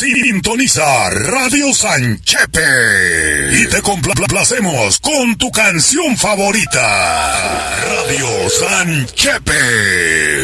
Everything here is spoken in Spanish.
Sintoniza Radio Sanchepe y te complacemos con tu canción favorita. Radio Sanchepe.